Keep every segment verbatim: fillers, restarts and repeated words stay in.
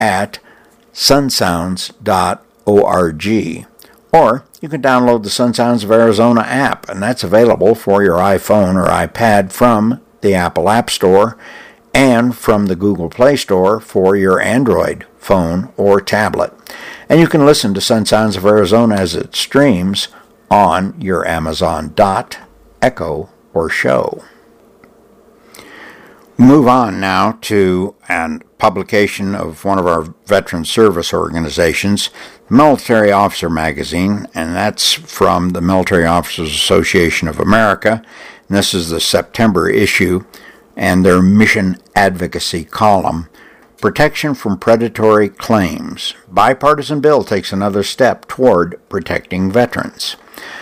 at sunsounds dot org. Or you can download the Sun Sounds of Arizona app, and that's available for your iPhone or iPad from the Apple App Store and from the Google Play Store for your Android phone or tablet. And you can listen to Sun Sounds of Arizona as it streams on your Amazon Dot, Echo, or Show. Move on now to a publication of one of our veteran service organizations, Military Officer Magazine, and that's from the Military Officers Association of America. And this is the September issue and their mission advocacy column, Protection from Predatory Claims. Bipartisan bill takes another step toward protecting veterans.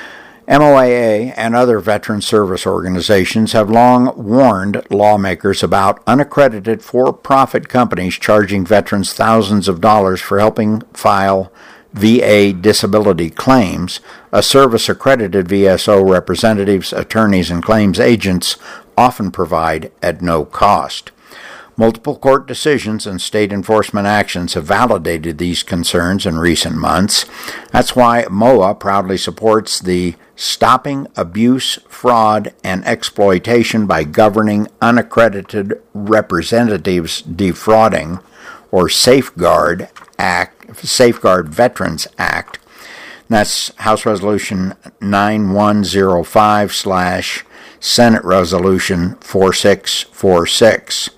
M O A A and other veteran service organizations have long warned lawmakers about unaccredited for-profit companies charging veterans thousands of dollars for helping file V A disability claims, a service accredited V S O representatives, attorneys, and claims agents often provide at no cost. Multiple court decisions and state enforcement actions have validated these concerns in recent months. That's why M O A proudly supports the Stopping Abuse, Fraud, and Exploitation by Governing Unaccredited Representatives Defrauding, or Safeguard Act, Safeguard Veterans Act. That's House Resolution nine one zero five slash Senate Resolution four six four six.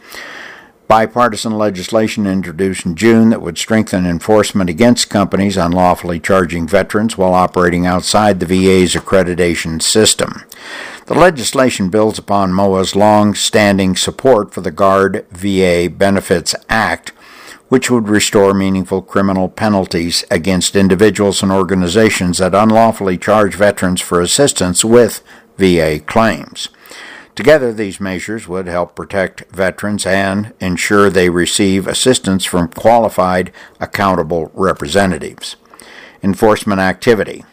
Bipartisan legislation introduced in June that would strengthen enforcement against companies unlawfully charging veterans while operating outside the V A's accreditation system. The legislation builds upon M O A's long-standing support for the Guard V A Benefits Act, which would restore meaningful criminal penalties against individuals and organizations that unlawfully charge veterans for assistance with V A claims. Together, these measures would help protect veterans and ensure they receive assistance from qualified, accountable representatives. Enforcement activity.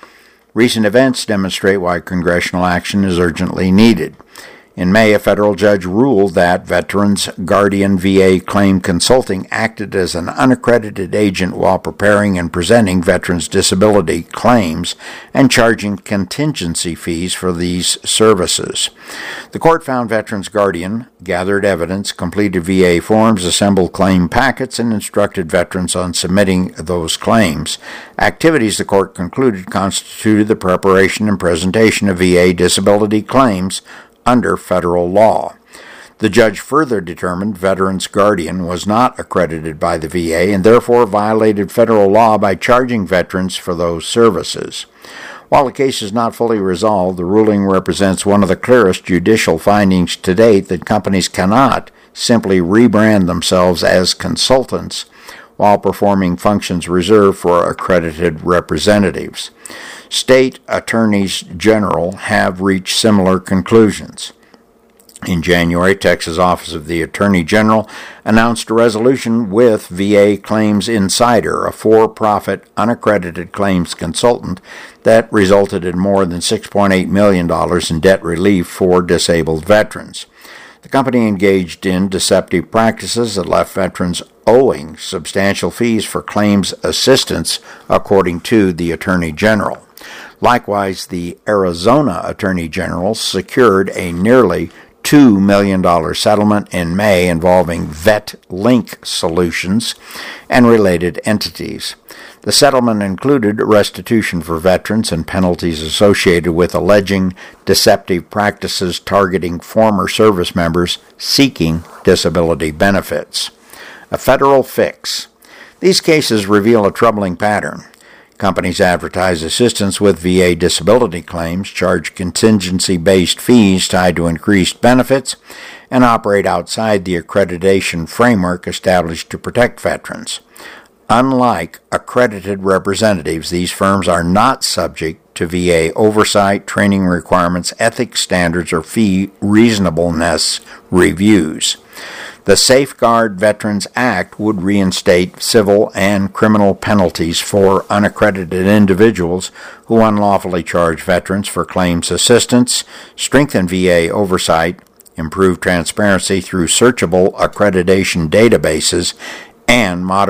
Recent events demonstrate why congressional action is urgently needed. In May, a federal judge ruled that Veterans Guardian V A Claim Consulting acted as an unaccredited agent while preparing and presenting veterans' disability claims and charging contingency fees for these services. The court found Veterans Guardian gathered evidence, completed V A forms, assembled claim packets, and instructed veterans on submitting those claims. Activities, the court concluded, constituted the preparation and presentation of V A disability claims under federal law. The judge further determined Veterans Guardian was not accredited by the V A and therefore violated federal law by charging veterans for those services. While the case is not fully resolved, the ruling represents one of the clearest judicial findings to date that companies cannot simply rebrand themselves as consultants while performing functions reserved for accredited representatives. State attorneys general have reached similar conclusions. In January, Texas Office of the Attorney General announced a resolution with V A Claims Insider, a for-profit, unaccredited claims consultant, that resulted in more than six point eight million dollars in debt relief for disabled veterans. The company engaged in deceptive practices that left veterans owing substantial fees for claims assistance, according to the Attorney General. Likewise, the Arizona Attorney General secured a nearly two million dollars settlement in May involving VetLink Solutions and related entities. The settlement included restitution for veterans and penalties associated with alleging deceptive practices targeting former service members seeking disability benefits. A federal fix. These cases reveal a troubling pattern. Companies advertise assistance with V A disability claims, charge contingency-based fees tied to increased benefits, and operate outside the accreditation framework established to protect veterans. Unlike accredited representatives, these firms are not subject to V A oversight, training requirements, ethics standards, or fee reasonableness reviews. The Safeguard Veterans Act would reinstate civil and criminal penalties for unaccredited individuals who unlawfully charge veterans for claims assistance, strengthen V A oversight, improve transparency through searchable accreditation databases, and modern